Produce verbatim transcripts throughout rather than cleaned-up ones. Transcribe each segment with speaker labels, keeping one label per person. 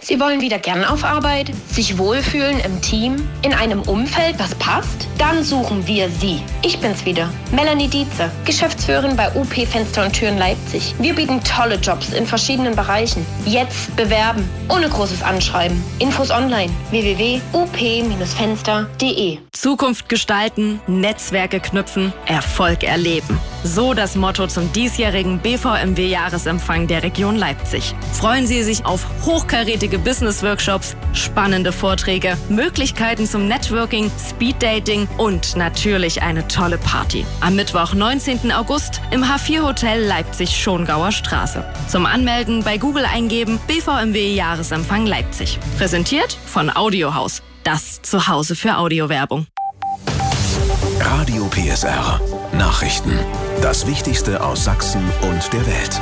Speaker 1: Sie wollen wieder gern auf Arbeit, sich wohlfühlen im Team, in einem Umfeld, das passt? Dann suchen wir Sie. Ich bin's wieder, Melanie Dietze, Geschäftsführerin bei U P Fenster und Türen Leipzig. Wir bieten tolle Jobs in verschiedenen Bereichen. Jetzt bewerben, ohne großes Anschreiben. Infos online, w w w punkt u p Fenster punkt d e.
Speaker 2: Zukunft gestalten, Netzwerke knüpfen, Erfolg erleben. So das Motto zum diesjährigen B V M W-Jahresempfang der Region Leipzig. Freuen Sie sich auf hochkarätige Business-Workshops, spannende Vorträge, Möglichkeiten zum Networking, Speeddating und natürlich eine tolle Party. Am Mittwoch, neunzehnten August im H vier Hotel Leipzig-Schongauer Straße. Zum Anmelden bei Google eingeben B V M W-Jahresempfang Leipzig. Präsentiert von Audiohaus. Das Zuhause für Audiowerbung.
Speaker 3: Radio P S R. Nachrichten. Das Wichtigste aus Sachsen und der Welt.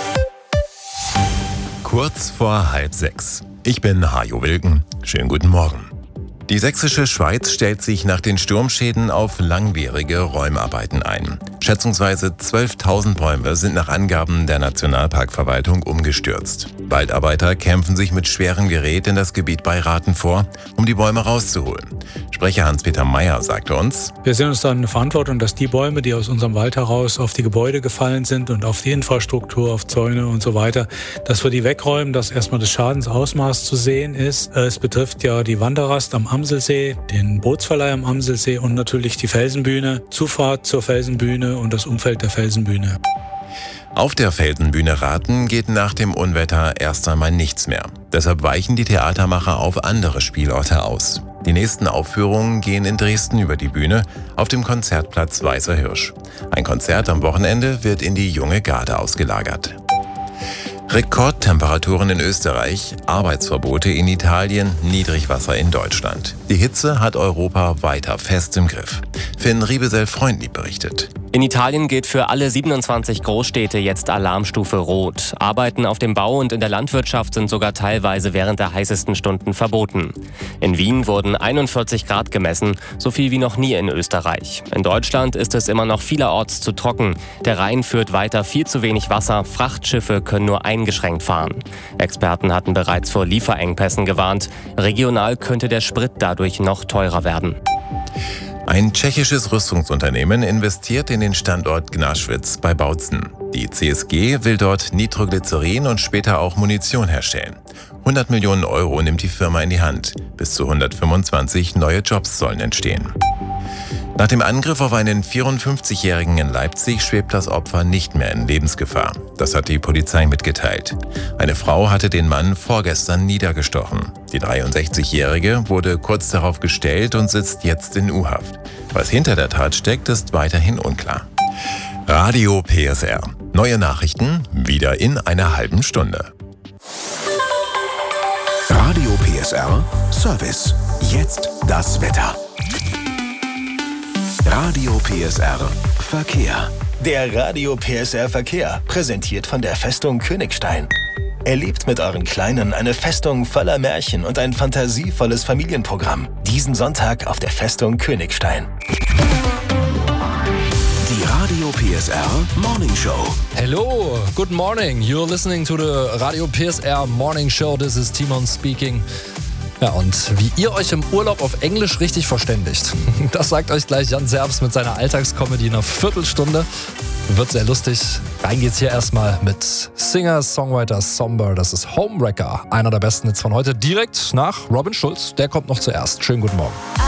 Speaker 4: Kurz vor halb sechs. Ich bin Hajo Wilken. Schönen guten Morgen. Die sächsische Schweiz stellt sich nach den Sturmschäden auf langwierige Räumarbeiten ein. Schätzungsweise zwölftausend Bäume sind nach Angaben der Nationalparkverwaltung umgestürzt. Waldarbeiter kämpfen sich mit schwerem Gerät in das Gebiet bei Rathen vor, um die Bäume rauszuholen. Sprecher Hans-Peter Meyer sagte uns:
Speaker 5: Wir sehen uns da in der Verantwortung, dass die Bäume, die aus unserem Wald heraus auf die Gebäude gefallen sind und auf die Infrastruktur, auf Zäune und so weiter, dass wir die wegräumen, dass erstmal das Schadensausmaß zu sehen ist. Es betrifft ja die Wanderrast am Amselsee, den Bootsverleih am Amselsee und natürlich die Felsenbühne, Zufahrt zur Felsenbühne und das Umfeld der Felsenbühne.
Speaker 4: Auf der Felsenbühne Rathen geht nach dem Unwetter erst einmal nichts mehr. Deshalb weichen die Theatermacher auf andere Spielorte aus. Die nächsten Aufführungen gehen in Dresden über die Bühne auf dem Konzertplatz Weißer Hirsch. Ein Konzert am Wochenende wird in die Junge Garde ausgelagert. Rekordtemperaturen in Österreich, Arbeitsverbote in Italien, Niedrigwasser in Deutschland. Die Hitze hat Europa weiter fest im Griff. Finn Riebesell-Freundlieb berichtet.
Speaker 6: In Italien gilt für alle siebenundzwanzig Großstädte jetzt Alarmstufe Rot. Arbeiten auf dem Bau und in der Landwirtschaft sind sogar teilweise während der heißesten Stunden verboten. In Wien wurden einundvierzig Grad gemessen, so viel wie noch nie in Österreich. In Deutschland ist es immer noch vielerorts zu trocken. Der Rhein führt weiter viel zu wenig Wasser, Frachtschiffe können nur eingeschränkt fahren. Experten hatten bereits vor Lieferengpässen gewarnt. Regional könnte der Sprit dadurch noch teurer werden.
Speaker 4: Ein tschechisches Rüstungsunternehmen investiert in den Standort Gnaschwitz bei Bautzen. Die C S G will dort Nitroglycerin und später auch Munition herstellen. hundert Millionen Euro nimmt die Firma in die Hand. Bis zu hundertfünfundzwanzig neue Jobs sollen entstehen. Nach dem Angriff auf einen vierundfünfzigjährigen in Leipzig schwebt das Opfer nicht mehr in Lebensgefahr. Das hat die Polizei mitgeteilt. Eine Frau hatte den Mann vorgestern niedergestochen. Die dreiundsechzigjährige wurde kurz darauf gestellt und sitzt jetzt in U-Haft. Was hinter der Tat steckt, ist weiterhin unklar. Radio P S R. Neue Nachrichten wieder in einer halben Stunde.
Speaker 3: Radio P S R Service. Jetzt das Wetter. Radio P S R Verkehr.
Speaker 7: Der Radio P S R Verkehr, präsentiert von der Festung Königstein. Erlebt mit euren Kleinen eine Festung voller Märchen und ein fantasievolles Familienprogramm. Diesen Sonntag auf der Festung Königstein.
Speaker 3: Die Radio P S R Morning Show.
Speaker 8: Hello, good morning. You're listening to the Radio P S R Morning Show. This is Timon speaking. Ja, und wie ihr euch im Urlaub auf Englisch richtig verständigt, das sagt euch gleich Jan Serbs mit seiner Alltagscomedy in einer Viertelstunde. Wird sehr lustig. Rein geht's hier erstmal mit Singer, Songwriter Somber. Das ist Homewrecker, einer der besten Hits von heute. Direkt nach Robin Schulz. Der kommt noch zuerst. Schönen guten Morgen.